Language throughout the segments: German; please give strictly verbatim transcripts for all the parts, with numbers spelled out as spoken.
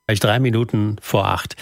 Drei Minuten vor acht.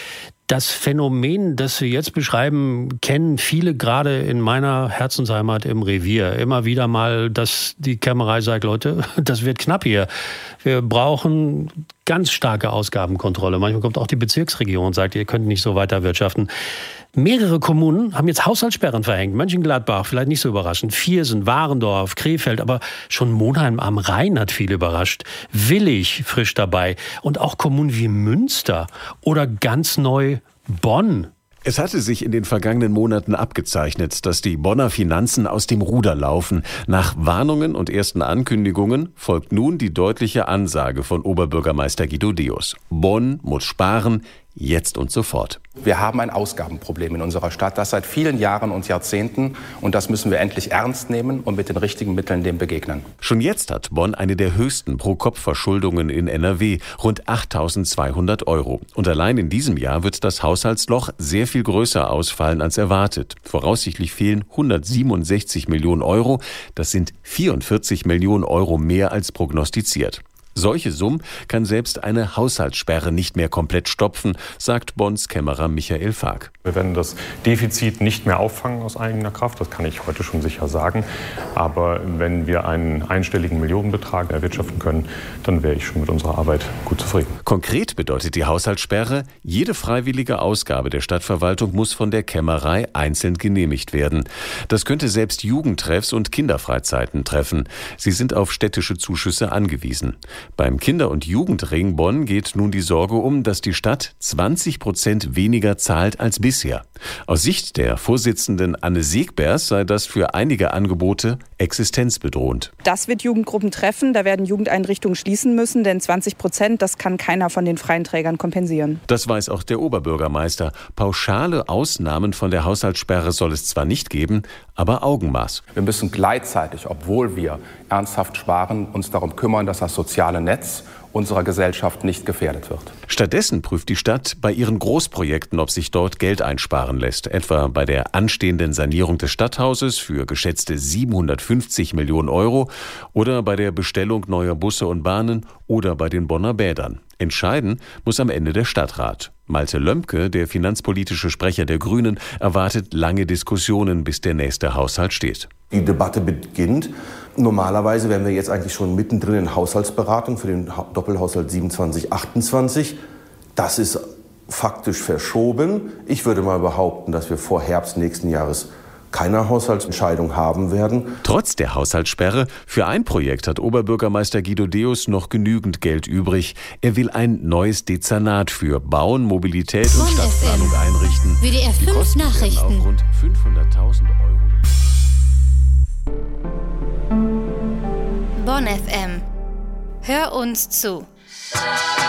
Das Phänomen, das wir jetzt beschreiben, kennen viele gerade in meiner Herzensheimat im Revier. Immer wieder mal, dass die Kämmerei sagt, Leute, das wird knapp hier. Wir brauchen ganz starke Ausgabenkontrolle. Manchmal kommt auch die Bezirksregierung und sagt, ihr könnt nicht so weiter wirtschaften. Mehrere Kommunen haben jetzt Haushaltssperren verhängt. Mönchengladbach, vielleicht nicht so überraschend. Viersen, Warendorf, Krefeld, aber schon Monheim am Rhein hat viel überrascht. Willig frisch dabei. Und auch Kommunen wie Münster oder ganz neu Bonn. Es hatte sich in den vergangenen Monaten abgezeichnet, dass die Bonner Finanzen aus dem Ruder laufen. Nach Warnungen und ersten Ankündigungen folgt nun die deutliche Ansage von Oberbürgermeister Guido Deus. Bonn muss sparen, jetzt und sofort. Wir haben ein Ausgabenproblem in unserer Stadt, das seit vielen Jahren und Jahrzehnten, und das müssen wir endlich ernst nehmen und mit den richtigen Mitteln dem begegnen. Schon jetzt hat Bonn eine der höchsten Pro-Kopf-Verschuldungen in N R W, rund achttausendzweihundert Euro. Und allein in diesem Jahr wird das Haushaltsloch sehr viel größer ausfallen als erwartet. Voraussichtlich fehlen hundertsiebenundsechzig Millionen Euro, das sind vierundvierzig Millionen Euro mehr als prognostiziert. Solche Summen kann selbst eine Haushaltssperre nicht mehr komplett stopfen, sagt Bonns Kämmerer Michael Fark. Wir werden das Defizit nicht mehr auffangen aus eigener Kraft, das kann ich heute schon sicher sagen. Aber wenn wir einen einstelligen Millionenbetrag erwirtschaften können, dann wäre ich schon mit unserer Arbeit gut zufrieden. Konkret bedeutet die Haushaltssperre, jede freiwillige Ausgabe der Stadtverwaltung muss von der Kämmerei einzeln genehmigt werden. Das könnte selbst Jugendtreffs und Kinderfreizeiten treffen. Sie sind auf städtische Zuschüsse angewiesen. Beim Kinder- und Jugendring Bonn geht nun die Sorge um, dass die Stadt zwanzig Prozent weniger zahlt als bisher. Aus Sicht der Vorsitzenden Anne Segbers sei das für einige Angebote existenzbedrohend. Das wird Jugendgruppen treffen, da werden Jugendeinrichtungen schließen müssen, denn zwanzig Prozent, das kann keiner von den freien Trägern kompensieren. Das weiß auch der Oberbürgermeister. Pauschale Ausnahmen von der Haushaltssperre soll es zwar nicht geben, aber Augenmaß. Wir müssen gleichzeitig, obwohl wir ernsthaft sparen, uns darum kümmern, dass das soziale Netz unserer Gesellschaft nicht gefährdet wird. Stattdessen prüft die Stadt bei ihren Großprojekten, ob sich dort Geld einsparen lässt. Etwa bei der anstehenden Sanierung des Stadthauses für geschätzte siebenhundertfünfzig Millionen Euro oder bei der Bestellung neuer Busse und Bahnen oder bei den Bonner Bädern. Entscheiden muss am Ende der Stadtrat. Malte Lömpke, der finanzpolitische Sprecher der Grünen, erwartet lange Diskussionen, bis der nächste Haushalt steht. Die Debatte beginnt. Normalerweise wären wir jetzt eigentlich schon mittendrin in Haushaltsberatung für den Doppelhaushalt siebenundzwanzig achtundzwanzig. Das ist faktisch verschoben. Ich würde mal behaupten, dass wir vor Herbst nächsten Jahres keine Haushaltsentscheidung haben werden. Trotz der Haushaltssperre, für ein Projekt hat Oberbürgermeister Guido Deus noch genügend Geld übrig. Er will ein neues Dezernat für Bauen, Mobilität und Stadtplanung einrichten. W D R fünf Nachrichten. Auf rund fünfhunderttausend Euro. Bonn F M. Hör uns zu.